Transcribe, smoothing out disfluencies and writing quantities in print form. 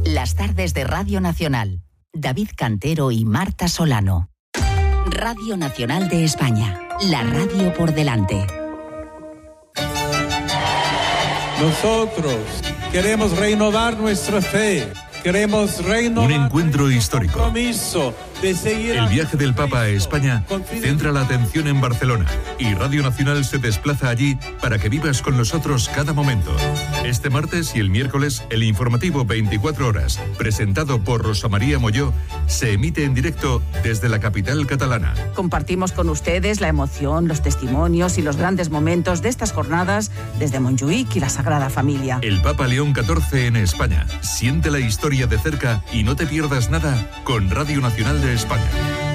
Las tardes de Radio Nacional. David Cantero y Marta Solano. Radio Nacional de España. La radio por delante. Nosotros queremos renovar nuestra fe. Queremos renovar un encuentro histórico. De seguir el viaje del Papa a España centra la atención en Barcelona y Radio Nacional se desplaza allí para que vivas con nosotros cada momento. Este martes y el miércoles, el informativo 24 horas, presentado por Rosa María Molló, se emite en directo desde la capital catalana. Compartimos con ustedes la emoción, los testimonios y los grandes momentos de estas jornadas desde Montjuïc y la Sagrada Familia. El Papa León XIV en España. Siente la historia de cerca y no te pierdas nada con Radio Nacional de España.